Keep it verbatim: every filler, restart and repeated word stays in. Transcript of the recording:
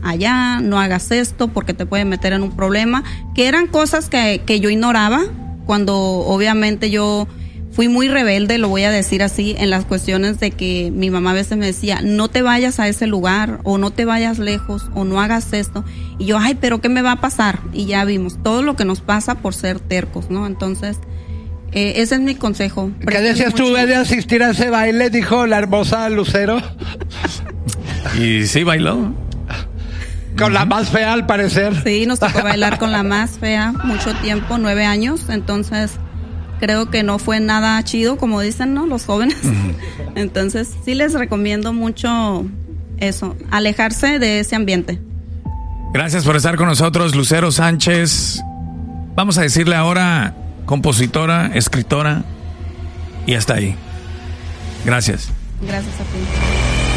allá, no hagas esto porque te puede meter en un problema, que eran cosas que, que yo ignoraba cuando obviamente yo fui muy rebelde, lo voy a decir así, en las cuestiones de que mi mamá a veces me decía, no te vayas a ese lugar, o no te vayas lejos, o no hagas esto. Y yo, ay, pero ¿qué me va a pasar? Y ya vimos todo lo que nos pasa por ser tercos, ¿no? Entonces, eh, ese es mi consejo. ¿Qué decías tú de asistir a ese baile? Dijo la hermosa Lucero. Y sí bailó. Con la más fea, al parecer. Sí, nos tocó bailar con la más fea mucho tiempo, nueve años, entonces creo que no fue nada chido, como dicen, ¿no? Los jóvenes. Entonces, sí les recomiendo mucho eso, alejarse de ese ambiente. Gracias por estar con nosotros, Lucero Sánchez. Vamos a decirle ahora compositora, escritora, y hasta ahí. Gracias. Gracias a ti.